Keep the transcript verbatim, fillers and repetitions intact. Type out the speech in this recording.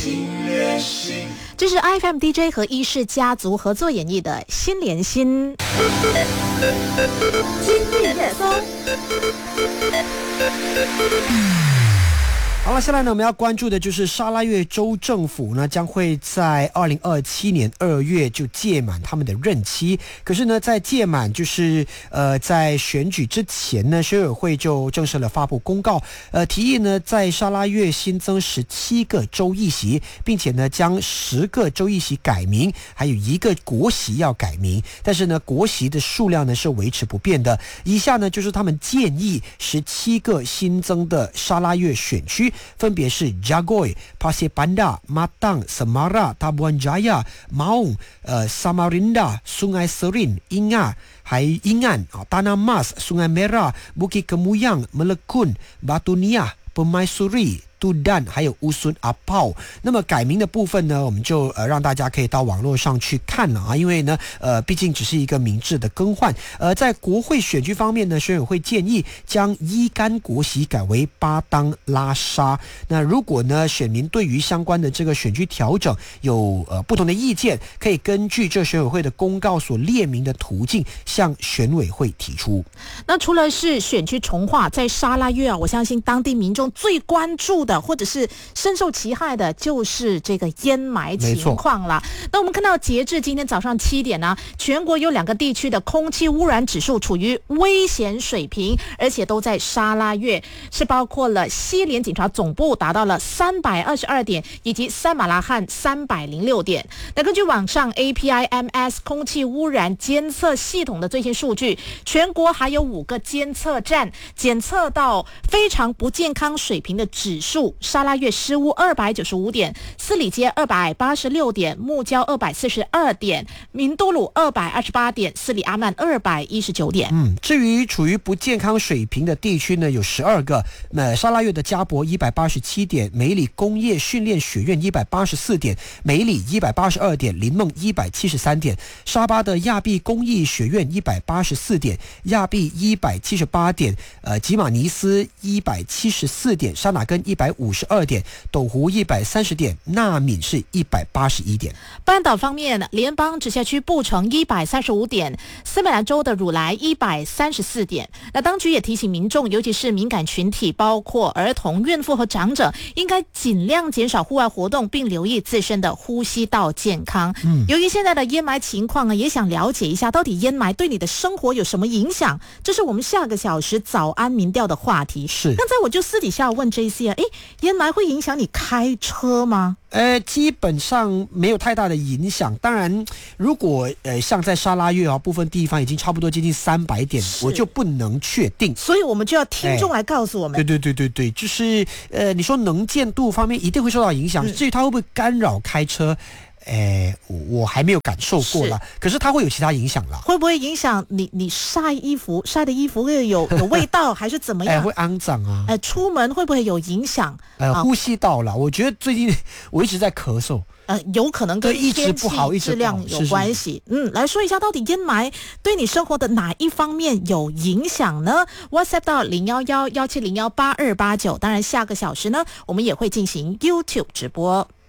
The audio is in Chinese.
这是 I F M D J 和意式家族合作演绎的《心连心》。今日热搜。 好了，下来呢，我们要关注的就是沙拉越州政府呢将会在二零二七年二月就届满他们的任期。可是呢，在届满就是呃在选举之前呢，选委会就正式了发布公告，呃提议呢在沙拉越新增十七个州议席，并且呢将十个州议席改名，还有一个国席要改名。但是呢，国席的数量呢是维持不变的。以下呢就是他们建议十七个新增的沙拉越选区。分别是 Jagoy、Pasir Panda、Matang、Semara、Tabuan Jaya、Maung、呃 Samarinda、Sungai Serin、Inga 还英岸啊 Tanah Mas、Sungai Merah、Bukit Kemuyang、Melekun、Batu Niah、Permaisuri、Tudan 还有乌孙阿炮。那么改名的部分呢，我们就呃让大家可以到网络上去看了啊，因为呢呃毕竟只是一个名字的更换。呃，在国会选区方面呢，选委会建议将伊干国席改为巴当拉沙。那如果呢选民对于相关的这个选区调整有呃不同的意见，可以根据这选委会的公告所列明的途径向选委会提出。 那除了是选区重划，在沙拉越啊，我相信当地民众最关注的或者是深受其害的就是这个烟霾情况啦。那我们看到截至今天早上七点呢，全国有两个地区的空气污染指数处于危险水平，而且都在沙拉越，是包括了西联警察总部达到了三百二十二点，以及三马拉罕三百零六点。那根据网上 A P I M S 空气污染监测系统的最新数据，全国还有五个监测站检测到非常不健康水平的指数。沙拉越失乌二百九十五点，斯里街二百八十六点，木交二百四十二点，明都鲁二百二十八点，斯里阿曼二百一十九点。 嗯，至于处于不健康水平的地区呢，有十二个。那沙拉越的加博一百八十七点，梅里工业训练学院一百八十四点，梅里一百八十二点，林梦一百七十三点，沙巴的亚庇工艺学院一百八十四点，亚庇一百七十八点，呃，吉马尼斯一百七十四点，沙纳根一百五十二点，斗湖一百三十点，纳敏是一百八十一点。 半岛方面，联邦直辖区布城一百三十五点，斯美兰州的汝来一百三十四点。那当局也提醒民众，尤其是敏感群体，包括儿童、孕妇和长者，应该尽量减少户外活动，并留意自身的呼吸道健康。嗯，由于现在的烟霾情况呢，也想了解一下，到底烟霾对你的生活有什么影响？这是我们下个小时早安民调的话题。 是， 刚才我就私底下问 J C 啊，诶，烟霾会影响你开车吗？ 呃，基本上没有太大的影响。当然，如果呃像在沙拉越啊部分地方已经差不多接近三百点，我就不能确定。 所以我们就要听众来告诉我们。 对对对对对，就是呃，你说能见度方面一定会受到影响。嗯、至于它会不会干扰开车？诶，我还没有感受过啦，可是它会有其他影响啦。 会不会影响你？你晒衣服晒的衣服会有有味道，还是怎么样？ 哎，会肮脏啊。 哎，出门会不会有影响？ 呃，呼吸道啦，我觉得最近我一直在咳嗽。 呃，有可能跟天气质量有关系。嗯，来说一下，到底烟霾对你生活的哪一方面有影响呢 ？WhatsApp 到零幺幺幺七零幺八二八九。当然，下个小时呢，我们也会进行 YouTube 直播。